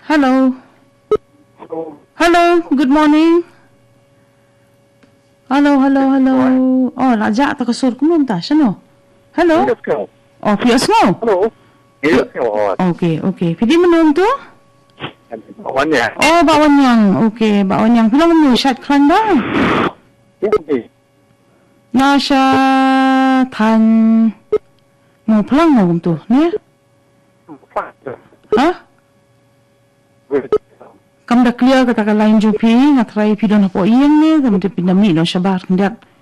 Hello. Hello, good morning. Hello. Oh, raja tak kasur ko nun ta, siya no? Hello? Oh, piyas mo? Hello. Okay. Pwede mo nun to? Bawan niya. Oh, bawan yang. Okay, bawan yang. Pila mo shot kran ba? Na siya tan mo palang mo to, ne? Ha? Kam da clear kata ka lain jupi, nga try pidon na po iyang ne, kam da pinami no siya bar, kandiat.